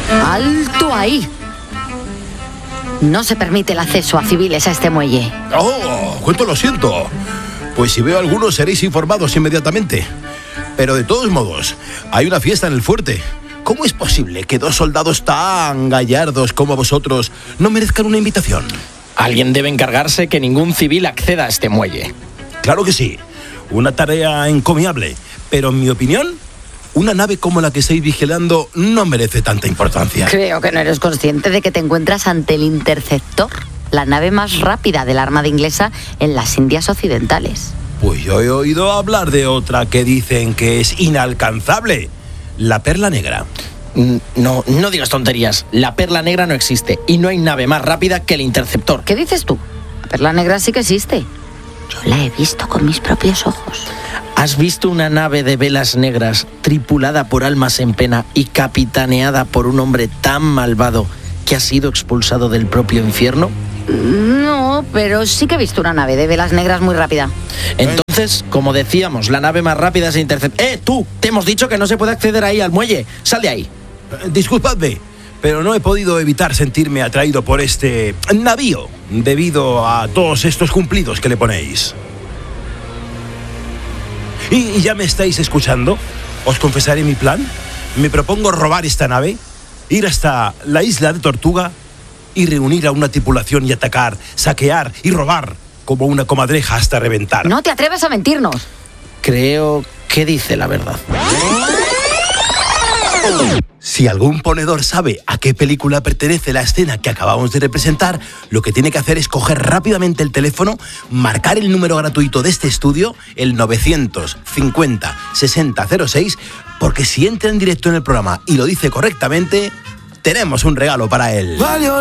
¡Alto ahí! No se permite el acceso a civiles a este muelle. ¡Oh! ¡Cuánto lo siento! Pues si veo a algunos seréis informados inmediatamente. Pero de todos modos, hay una fiesta en el fuerte. ¿Cómo es posible que 2 soldados tan gallardos como vosotros no merezcan una invitación? Alguien debe encargarse que ningún civil acceda a este muelle. Claro que sí. Una tarea encomiable. Pero en mi opinión, una nave como la que estáis vigilando no merece tanta importancia. Creo que no eres consciente de que te encuentras ante el Interceptor, la nave más rápida de la Armada inglesa en las Indias Occidentales. Pues yo he oído hablar de otra que dicen que es inalcanzable. La Perla Negra. No digas tonterías. La Perla Negra no existe y no hay nave más rápida que el Interceptor. ¿Qué dices tú? La Perla Negra sí que existe. Yo la he visto con mis propios ojos. ¿Has visto una nave de velas negras tripulada por almas en pena y capitaneada por un hombre tan malvado que ha sido expulsado del propio infierno? No, pero sí que he visto una nave de velas negras muy rápida. Entonces, como decíamos, la nave más rápida es Interceptor. ¡Tú! Te hemos dicho que no se puede acceder ahí al muelle. ¡Sal de ahí! Disculpadme, pero no he podido evitar sentirme atraído por este navío debido a todos estos cumplidos que le ponéis. ¿Y ya me estáis escuchando? Os confesaré mi plan. Me propongo robar esta nave, ir hasta la isla de Tortuga y reunir a una tripulación y atacar, saquear y robar como una comadreja hasta reventar. No te atreves a mentirnos. Creo que dice la verdad. Si algún ponedor sabe a qué película pertenece la escena que acabamos de representar, lo que tiene que hacer es coger rápidamente el teléfono, marcar el número gratuito de este estudio, el 950 6006, porque si entra en directo en el programa y lo dice correctamente, tenemos un regalo para él.